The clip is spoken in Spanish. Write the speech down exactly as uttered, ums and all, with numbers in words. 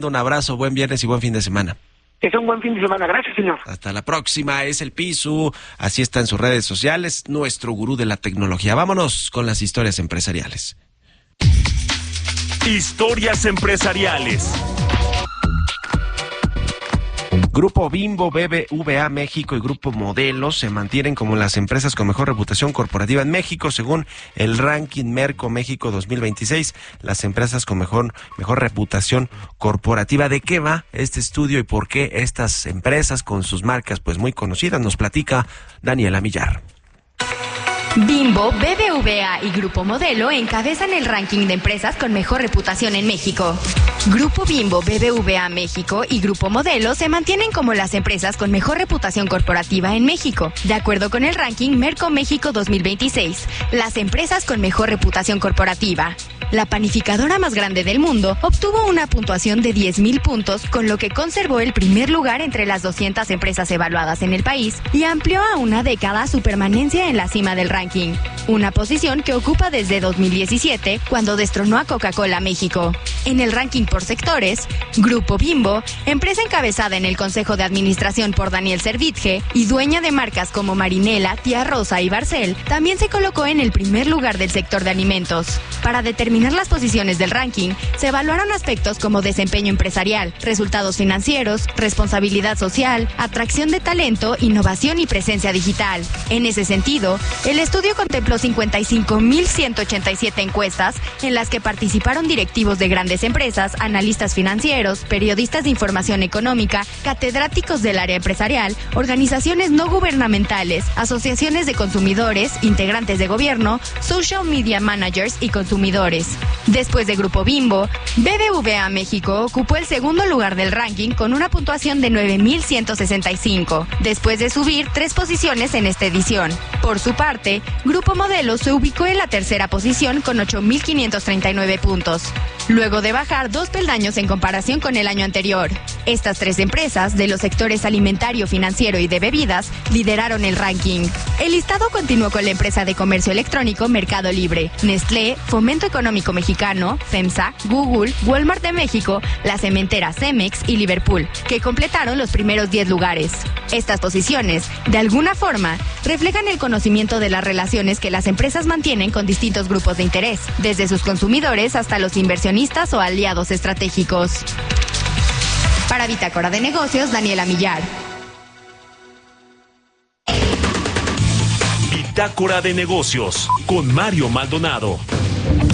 Un abrazo, buen viernes y buen fin de semana. Que sea un buen fin de semana. Gracias, señor. Hasta la próxima. Es el Pisu. Así está en sus redes sociales, nuestro gurú de la tecnología. Vámonos con las historias empresariales. Historias empresariales. Grupo Bimbo, B B V A México y Grupo Modelo se mantienen como las empresas con mejor reputación corporativa en México, según el ranking Merco México dos mil veintiséis. Las empresas con mejor, mejor reputación corporativa. ¿De qué va este estudio y por qué estas empresas con sus marcas pues muy conocidas? Nos platica Daniela Millar. Bimbo, B B V A y Grupo Modelo encabezan el ranking de empresas con mejor reputación en México. Grupo Bimbo, B B V A México y Grupo Modelo se mantienen como las empresas con mejor reputación corporativa en México. De acuerdo con el ranking Merco México dos mil veintiséis, las empresas con mejor reputación corporativa. La panificadora más grande del mundo obtuvo una puntuación de diez mil puntos, con lo que conservó el primer lugar entre las doscientas empresas evaluadas en el país y amplió a una década su permanencia en la cima del ranking. Una posición que ocupa desde dos mil diecisiete, cuando destronó a Coca-Cola México. En el ranking por sectores, Grupo Bimbo, empresa encabezada en el Consejo de Administración por Daniel Servitje y dueña de marcas como Marinela, Tía Rosa y Barcel, también se colocó en el primer lugar del sector de alimentos. Para determinar las posiciones del ranking, se evaluaron aspectos como desempeño empresarial, resultados financieros, responsabilidad social, atracción de talento, innovación y presencia digital. En ese sentido, el estudio contempló cincuenta y cinco mil ciento ochenta y siete encuestas en las que participaron directivos de grandes empresas, analistas financieros, periodistas de información económica, catedráticos del área empresarial, organizaciones no gubernamentales, asociaciones de consumidores, integrantes de gobierno, social media managers y consumidores. Después de Grupo Bimbo, B B V A México ocupó el segundo lugar del ranking con una puntuación de nueve mil ciento sesenta y cinco, después de subir tres posiciones en esta edición. Por su parte, Grupo Modelo se ubicó en la tercera posición con ocho mil quinientos treinta y nueve puntos, luego de bajar dos peldaños en comparación con el año anterior. Estas tres empresas, de los sectores alimentario, financiero y de bebidas, lideraron el ranking. El listado continuó con la empresa de comercio electrónico Mercado Libre, Nestlé, Fomento Económico Mexicano, FEMSA, Google, Walmart de México, la cementera Cemex y Liverpool, que completaron los primeros diez lugares. Estas posiciones, de alguna forma, reflejan el conocimiento de las relaciones que las empresas mantienen con distintos grupos de interés, desde sus consumidores hasta los inversionistas o aliados estratégicos. Para Bitácora de Negocios, Daniela Millar. Bitácora de Negocios con Mario Maldonado.